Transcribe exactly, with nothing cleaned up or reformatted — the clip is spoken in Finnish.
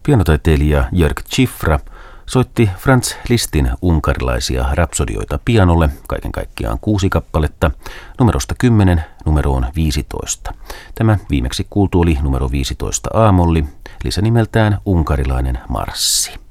Pianotaiteilija Jörg Cifra soitti Franz Lisztin unkarilaisia rapsodioita pianolle, kaiken kaikkiaan kuusi kappaletta, numerosta kymmenen numeroon viisitoista. Tämä viimeksi kuultu oli numero viisitoista A-molli, lisänimeltään Unkarilainen marssi.